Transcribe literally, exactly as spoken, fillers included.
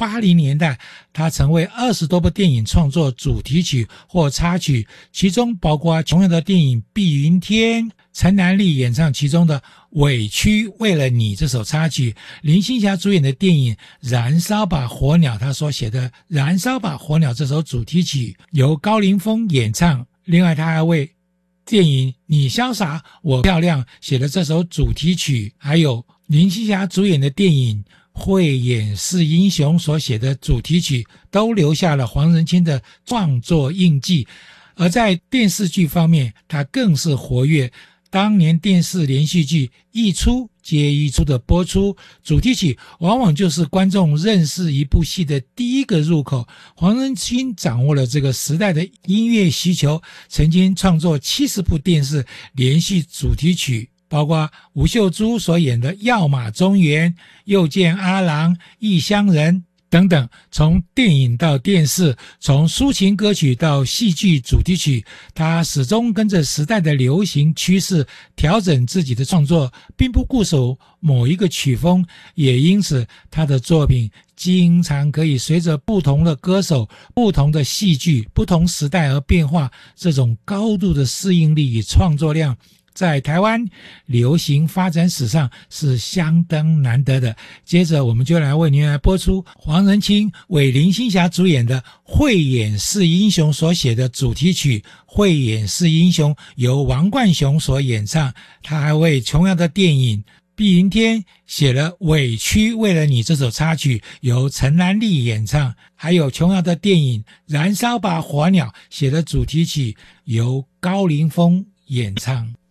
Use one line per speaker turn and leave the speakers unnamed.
八零年代，他曾为二十多部电影创作主题曲或插曲，其中包括同样的电影《碧云天》，陈南丽演唱其中的《委屈为了你》这首插曲，林青霞主演的电影《燃烧吧火鸟》，他所写的《燃烧吧火鸟》这首主题曲由高凌风演唱。另外他还为电影《你潇洒我漂亮》写的这首主题曲，还有林青霞主演的电影《慧眼识英雄》所写的主题曲，都留下了黄仁钦的创作印记。而在电视剧方面，他更是活跃，当年电视连续剧一出接一出的播出，主题曲往往就是观众认识一部戏的第一个入口。黄仁钦掌握了这个时代的音乐需求，曾经创作七十部电视连续主题曲，包括吴秀珠所演的《要马中原》、《又见阿郎》、《异乡人》等等。从电影到电视，从抒情歌曲到戏剧主题曲，他始终跟着时代的流行趋势调整自己的创作，并不固守某一个曲风，也因此他的作品经常可以随着不同的歌手、不同的戏剧、不同时代而变化。这种高度的适应力与创作量在台湾流行发展史上是相当难得的。接着我们就来为您来播出黄仁钦为林青霞主演的《慧眼识英雄》所写的主题曲《慧眼识英雄》，由王冠雄所演唱。他还为同样的电影《碧云天》写了《委屈为了你》这首插曲，由陈南丽演唱。还有同样的电影《燃烧吧火鸟》写的主题曲，由高凌风演唱。